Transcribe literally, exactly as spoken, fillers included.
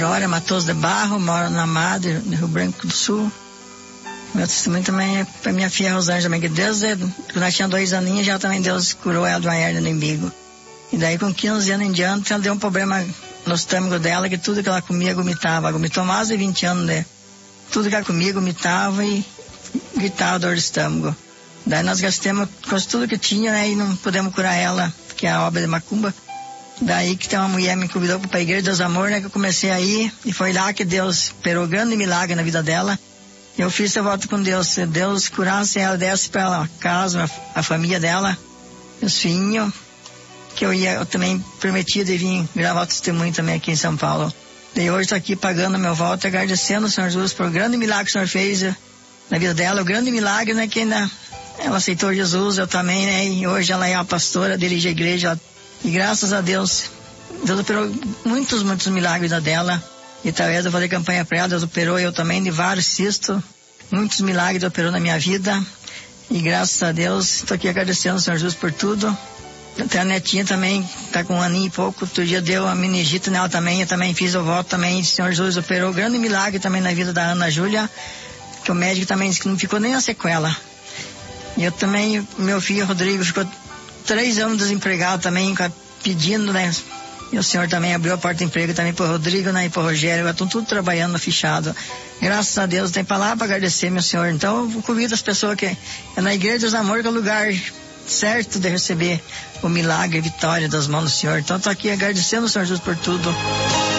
Glória Matoso de Barro, moro na Madre, no Rio Branco do Sul. Meu testemunho também é para minha filha Rosângela, também, que Deus, quando ela tinha dois aninhos, já também Deus curou ela de uma hérnia no umbigo. E daí com quinze anos em diante, ela deu um problema no estômago dela, que tudo que ela comia vomitava. Ela vomitou mais de vinte anos, né? Tudo que ela comia vomitava e gritava dor de estômago. Daí nós gastamos quase tudo que tinha, né? E não pudemos curar ela, que é a obra de macumba. Daí que tem uma mulher me convidou para a Igreja Deus Amor, né? Que eu comecei a ir, e foi lá que Deus operou grande milagre na vida dela. Eu fiz essa volta com Deus. Se Deus curasse ela, desse para ela a casa, a, a família dela, os filhinhos, que eu ia, eu também prometi de vir gravar o testemunho também aqui em São Paulo. Daí hoje estou aqui pagando a minha volta, agradecendo ao Senhor Jesus por o grande milagre que o Senhor fez na vida dela. O grande milagre, né? Que ainda ela aceitou Jesus, eu também, né? E hoje ela é a pastora, dirige a igreja. E graças a Deus, Deus operou muitos, muitos milagres na dela. E talvez eu falei campanha para ela, Deus operou eu também de vários cistos. Muitos milagres Deus operou na minha vida. E graças a Deus, estou aqui agradecendo ao Senhor Jesus por tudo. Até a netinha também, está com um aninho e pouco. Outro dia deu a meningite nela também. Eu também fiz o voto também. O Senhor Jesus operou um grande milagre também na vida da Ana Júlia. Que o médico também disse que não ficou nem a sequela. E eu também, meu filho Rodrigo ficou três anos desempregado também, pedindo, né? E o Senhor também abriu a porta de emprego também pro Rodrigo, né? E pro Rogério. Estão tudo trabalhando fichado. Graças a Deus, tem palavra para agradecer, meu Senhor. Então, eu convido as pessoas que é na Igreja dos Amor, que é o lugar certo de receber o milagre, a vitória das mãos do Senhor. Então, estou aqui agradecendo ao Senhor Jesus por tudo.